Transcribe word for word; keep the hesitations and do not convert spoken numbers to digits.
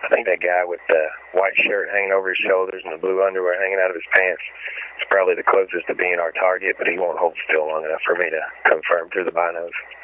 I think that guy with the white shirt hanging over his shoulders and the blue underwear hanging out of his pants is probably the closest to being our target, but he won't hold still long enough for me to confirm through the binos.